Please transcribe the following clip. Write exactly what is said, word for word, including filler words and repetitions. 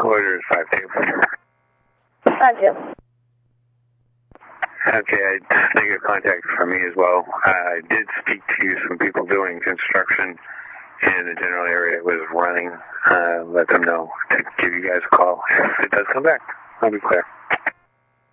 Order is five two. five two. Okay, I think a contact for me as well. Uh, I did speak to some people doing construction in the general area that was running. Uh, let them know to give you guys a call if it does come back. I'll be clear.